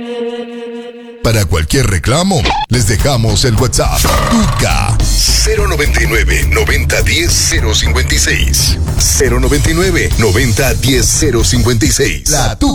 Para cualquier reclamo, les dejamos el WhatsApp. Tuca 099 90 10 056. 099 90 10 056. La Tuca.